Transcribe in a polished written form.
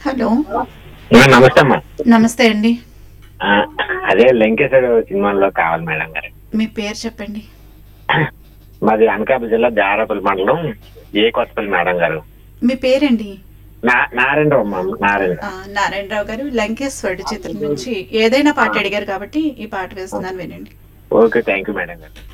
Hello. నమస్తే అమ్మా. నమస్తే అండి. ఆ, అదే లంకేశ్వర సినిమాలో కావాలి మేడం గారు. మీ పేరు చెప్పండి. మాది అనకాపల్లి జిల్లా జారపల్లి మండలం ఏ కొత్తపల్లి మేడం గారు. మీ పేరండి? నారాయణరావు అమ్మా, నారాయణ. నారాయణరావు గారు, లంకేశ్వరుడి చిత్రం నుంచి ఏదైనా పాట అడిగారు కాబట్టి ఈ పాట వేస్తున్నాను, వినండి. ఓకే, థ్యాంక్ యూ మేడం గారు.